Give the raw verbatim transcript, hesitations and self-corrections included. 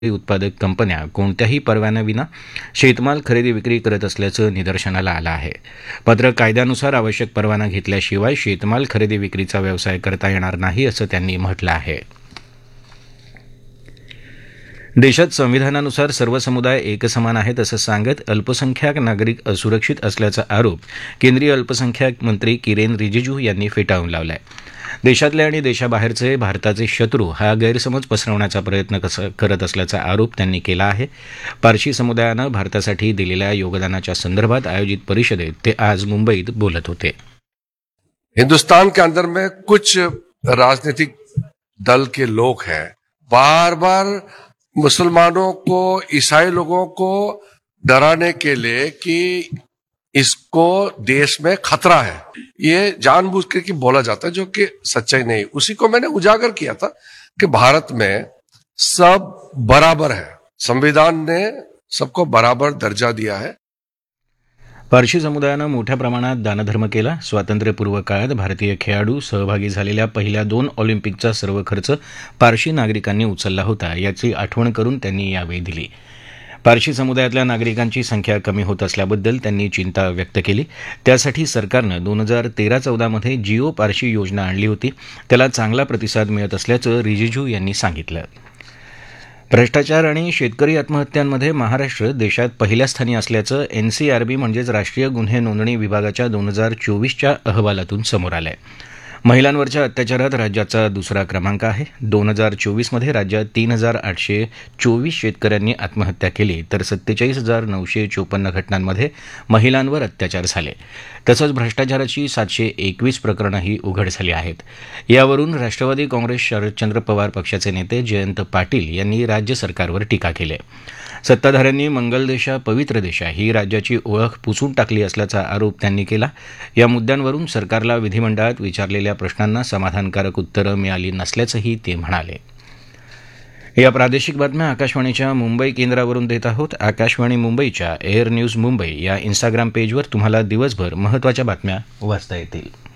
उत्पादक कंपन्या कोणत्याही परवान्याविना शेतमाल खरेदी विक्री करत असल्याचं निदर्शनाला आलं आहे. मात्र कायद्यानुसार आवश्यक परवाना घेतल्याशिवाय शेतमाल खरेदी विक्रीचा व्यवसाय करता येणार नाही असं त्यांनी म्हटलं आहे. देशात संविधानानुसार सर्व समुदाय एकसमान आहेत असं सांगत अल्पसंख्याक नागरिक असुरक्षित असल्याचा आरोप केंद्रीय अल्पसंख्याक मंत्री किरेन रिजिजू यांनी फेटाळून लावला आहे. देशातले आणि देशाबाहेरचे भारताचे शत्रू हा गैरसमज पसरवण्याचा प्रयत्न करत असल्याचा आरोप त्यांनी केला आहे. पारशी समुदायानं भारतासाठी दिलेल्या योगदानाच्या संदर्भात आयोजित परिषदेत ते आज मुंबईत बोलत होते. हिंदुस्तान के अंदर में कुछ राजनीतिक दल के लोग हैं, बार बार मुसलमानों को, ईसाई लोगों को डराने के लिए कि इसको देश में खतरा है, ये जानबूझ के बोला जाता है, जो कि सच्चाई नहीं. उसी को मैंने उजागर किया था कि भारत में सब बराबर है, संविधान ने सबको बराबर दर्जा दिया है. पारशी समुदायानं मोठ्या प्रमाणात दानधर्म केला. स्वातंत्र्यपूर्व काळात भारतीय खेळाडू सहभागी झालेल्या पहिल्या दोन ऑलिम्पिकचा सर्व खर्च पारशी नागरिकांनी उचलला होता, याची आठवण करून त्यांनी यावेळी दिली. पारशी समुदायातल्या नागरिकांची संख्या कमी होत असल्याबद्दल त्यांनी चिंता व्यक्त केली. त्यासाठी सरकारनं दोन हजार तेरा चौदामध्ये जिओ पारशी योजना आणली होती. त्याला चांगला प्रतिसाद मिळत असल्याचं रिजिजू यांनी सांगितलं. भ्रष्टाचार आणि शेतकरी आत्महत्यांमध्ये महाराष्ट्र देशात पहिल्या स्थानी असल्याचं एनसीआरबी म्हणजेच राष्ट्रीय गुन्हे नोंदणी विभागाच्या दोन हजार चोवीसच्या अहवालातून समोर आलं आहे. महिलांवरच्या अत्याचारात राज्याचा दुसरा क्रमांक आहे. दोन हजार चोवीसमध्ये राज्यात तीन हजार आठशे चोवीस शेतकऱ्यांनी आत्महत्या केली, तर सत्तेचाळीस हजार नऊशे चोपन्न घटनांमध्ये महिलांवर अत्याचार झाले. तसंच भ्रष्टाचाराची सातशे एकवीस प्रकरणंही उघड झाली आहेत. यावरून राष्ट्रवादी काँग्रेस शरदचंद्र पवार पक्षाचे नेते जयंत पाटील यांनी राज्य सरकारवर टीका केली. सत्ताधाऱ्यांनी मंगल देशा पवित्र देशा ही राज्याची ओळख पुसून टाकली असल्याचा आरोप त्यांनी केला. या मुद्द्यांवरून सरकारला विधिमंडळात विचारलेल्या प्रश्नांना समाधानकारक उत्तरं मिळाली नसल्याचंही ते म्हणाले. या प्रादेशिक बातम्या आकाशवाणीच्या मुंबई केंद्रावरून देत आहोत. आकाशवाणी मुंबईच्या एअर न्यूज मुंबई या इन्स्टाग्राम पेजवर तुम्हाला दिवसभर महत्त्वाच्या बातम्या वाचता येतील.